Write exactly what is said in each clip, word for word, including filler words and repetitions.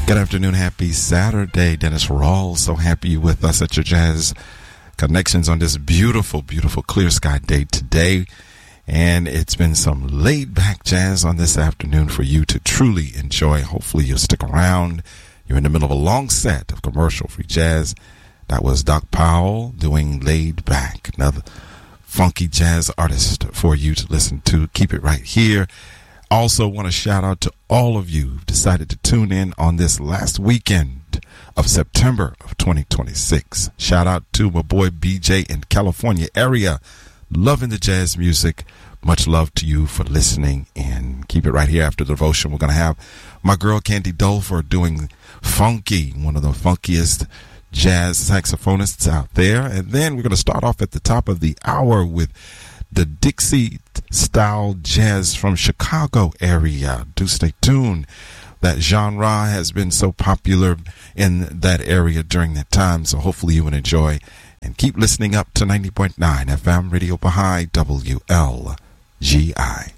Good afternoon. Happy Saturday. Dennis Rawls. So happy you're with us at your Jazz Connections on this beautiful, beautiful clear sky day today. And it's been some laid back jazz on this afternoon for you to truly enjoy. Hopefully you'll stick around. You're in the middle of a long set of commercial free jazz. That was Doc Powell doing Laid Back, another funky jazz artist for you to listen to. Keep it right here. Also want to shout out to all of you who've decided to tune in on this last weekend of September of twenty twenty-six. Shout out to my boy B J in California area, loving the jazz music. Much love to you for listening, and keep it right here after the devotion. We're going to have my girl Candy Dulfer doing Funky, one of the funkiest jazz saxophonists out there. And then we're going to start off at the top of the hour with the Dixie style jazz from Chicago area. Do stay tuned. That genre has been so popular in that area during that time, so hopefully you will enjoy. And keep listening up to ninety point nine F M Radio Baha'i W L G I.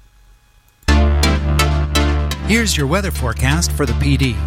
Here's your weather forecast for the P D.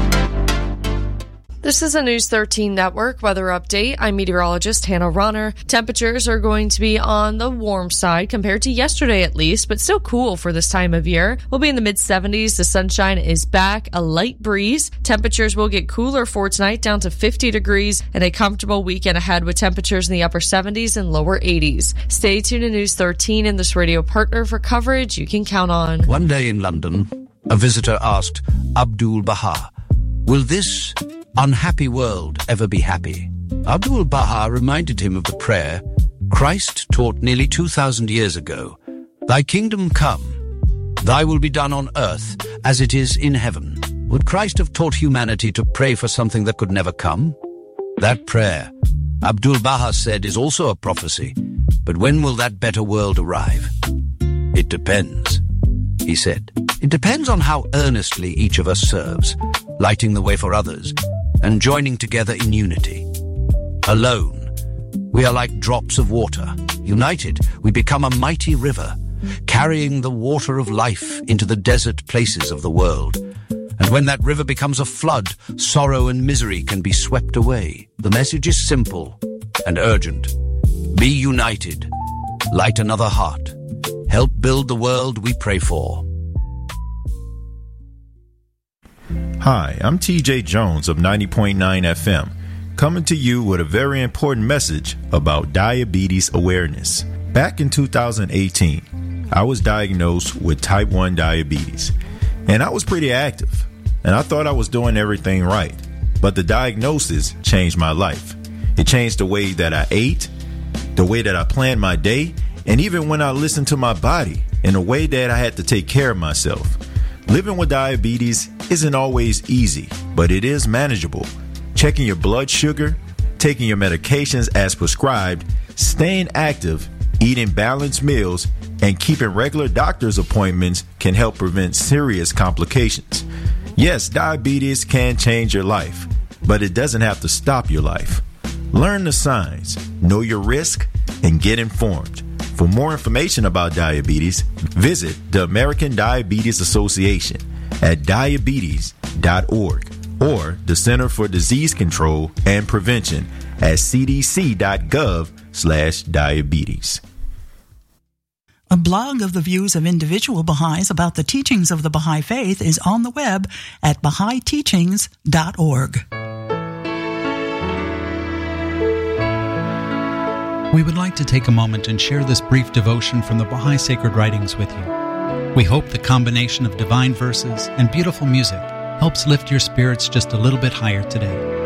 This is a News thirteen Network weather update. I'm meteorologist Hannah Ronner. Temperatures are going to be on the warm side compared to yesterday at least, but still cool for this time of year. We'll be in the mid seventies. The sunshine is back, a light breeze. Temperatures will get cooler for tonight, down to fifty degrees, and a comfortable weekend ahead with temperatures in the upper seventies and lower eighties. Stay tuned to News thirteen and this radio partner for coverage you can count on. One day in London, a visitor asked Abdul Baha, "Will this unhappy world ever be happy?" Abdul Baha reminded him of the prayer Christ taught nearly two thousand years ago. "Thy kingdom come, thy will be done on earth as it is in heaven." Would Christ have taught humanity to pray for something that could never come? That prayer, Abdul Baha said, is also a prophecy. But when will that better world arrive? It depends, he said. It depends on how earnestly each of us serves, lighting the way for others, and joining together in unity. Alone, we are like drops of water. United, we become a mighty river, carrying the water of life into the desert places of the world. And when that river becomes a flood, sorrow and misery can be swept away. The message is simple and urgent. Be united. Light another heart. Help build the world we pray for. Hi, I'm T J Jones of ninety point nine F M, coming to you with a very important message about diabetes awareness. Back in two thousand eighteen, I was diagnosed with type one diabetes, and I was pretty active, and I thought I was doing everything right. But the diagnosis changed my life. It changed the way that I ate, the way that I planned my day, and even when I listened to my body in a way that I had to take care of myself. Living with diabetes isn't always easy, but it is manageable. Checking your blood sugar, taking your medications as prescribed, staying active, eating balanced meals, and keeping regular doctor's appointments can help prevent serious complications. Yes, diabetes can change your life, but it doesn't have to stop your life. Learn the signs, know your risk, and get informed. For more information about diabetes, visit the American Diabetes Association at diabetes dot org or the Center for Disease Control and Prevention at c d c dot gov slash diabetes. A blog of the views of individual Baha'is about the teachings of the Baha'i Faith is on the web at baha'i teachings dot org. We would like to take a moment and share this brief devotion from the Baha'i Sacred Writings with you. We hope the combination of divine verses and beautiful music helps lift your spirits just a little bit higher today.